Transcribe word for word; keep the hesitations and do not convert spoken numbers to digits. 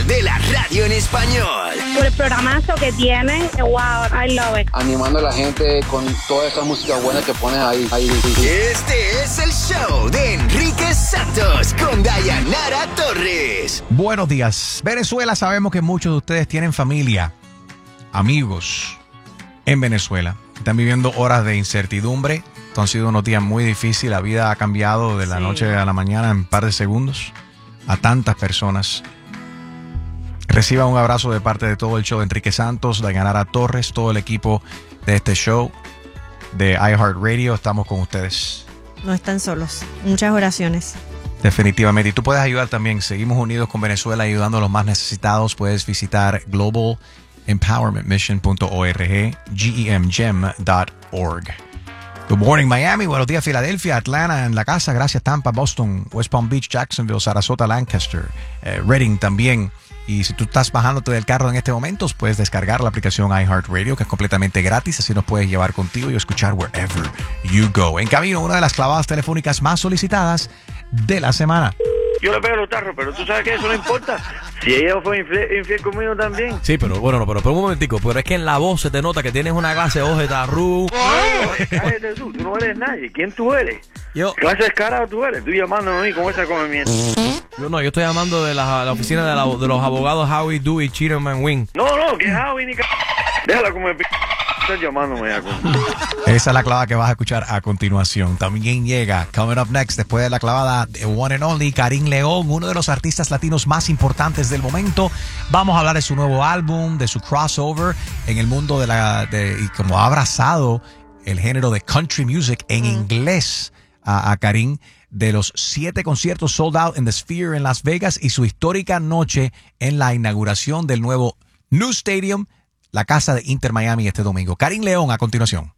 de la radio en español. Por el programazo que tienen, wow, I love it. Animando a la gente con toda esa música buena que pones ahí. ahí. Este es el show de Enrique Santos con Dayanara Torres. Buenos días. Venezuela, sabemos que muchos de ustedes tienen familia, amigos en Venezuela. Están viviendo horas de incertidumbre. Esto han sido unos días muy difíciles. La vida ha cambiado de la sí. noche a la mañana en un par de segundos a tantas personas. Reciba un abrazo de parte de todo el show de Enrique Santos, Dayanara Torres, todo el equipo de este show de iHeartRadio. Estamos con ustedes. No están solos. Muchas oraciones. Definitivamente. Y tú puedes ayudar también. Seguimos unidos con Venezuela, ayudando a los más necesitados. Puedes visitar global empowerment mission punto org, G E M gem punto org. Good morning, Miami. Buenos días, Filadelfia, Atlanta, en la casa. Gracias, Tampa, Boston, West Palm Beach, Jacksonville, Sarasota, Lancaster, eh, Reading también. Y si tú estás bajándote del carro en este momento, puedes descargar la aplicación iHeartRadio, que es completamente gratis. Así nos puedes llevar contigo y escuchar wherever you go. En camino, una de las clavadas telefónicas más solicitadas de la semana. Yo le pego los tarros, pero tú sabes que eso no importa. Si ella fue infiel, infiel conmigo también. Sí, pero bueno, no, pero, pero un momentico. Pero es que en la voz se te nota que tienes una clase de voz de tarru. Cállate tú, tú no eres nadie. ¿Quién tú eres? Yo. ¿Qué clase de descarado tú eres? Tú llamándome a mí con esa comimiento. Yo no, yo estoy llamando de la, la oficina de, la, de los abogados Howie, Dewey, Cheatham and Wing. No, no, que Howie ni c... Déjala como el p... Estás llamándome ya. Esa es la clavada que vas a escuchar a continuación. También llega, coming up next, después de la clavada, the one and only Karim León, uno de los artistas latinos más importantes del momento. Vamos a hablar de su nuevo álbum, de su crossover en el mundo de la... De, y como ha abrazado el género de country music en mm. inglés a, a Karim, de los siete conciertos sold out en The Sphere en Las Vegas y su histórica noche en la inauguración del nuevo New Stadium, la casa de Inter Miami, este domingo. Karim León a continuación.